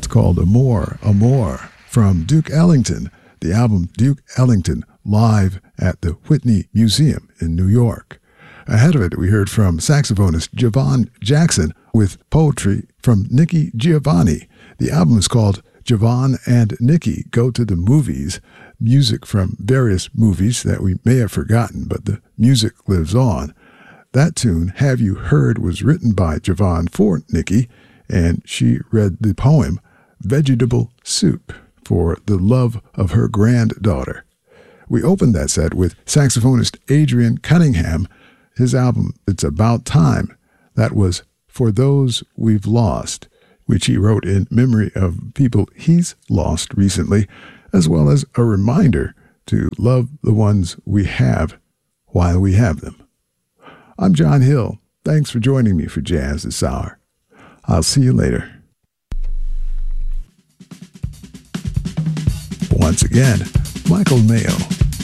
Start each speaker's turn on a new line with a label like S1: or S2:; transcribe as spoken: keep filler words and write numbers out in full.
S1: That's called Amor, Amor, from Duke Ellington, the album Duke Ellington Live at the Whitney Museum in New York. Ahead of it, we heard from saxophonist Javon Jackson with poetry from Nikki Giovanni. The album is called Javon and Nikki Go to the Movies, music from various movies that we may have forgotten, but the music lives on. That tune, Have You Heard, was written by Javon for Nikki, and she read the poem Vegetable Soup for the love of her granddaughter. We opened that set with saxophonist Adrian Cunningham. His album, It's About Time, that was For Those We've Lost, which he wrote in memory of people he's lost recently, as well as a reminder to love the ones we have while we have them. I'm John Hill. Thanks for joining me for Jazz this hour. I'll see you later. Once again, Michael Mayo.